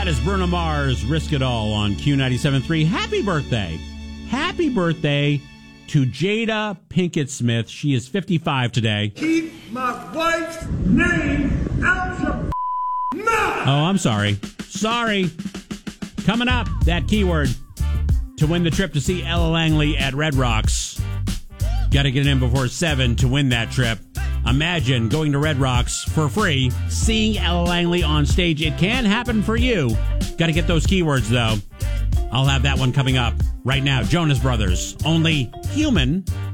That is Bruno Mars, Risk It All on Q97.3. Happy birthday. Happy birthday to Jada Pinkett Smith. She is 55 today. Keep my wife's name out your mouth. Oh, I'm sorry. Sorry. Coming up, that keyword to win the trip to see Ella Langley at Red Rocks. Got to get in before 7 to win that trip. Imagine going to Red Rocks for free, seeing Ella Langley on stage. It can happen for you. Got to get those keywords, though. I'll have that one coming up right now. Jonas Brothers, Only Human.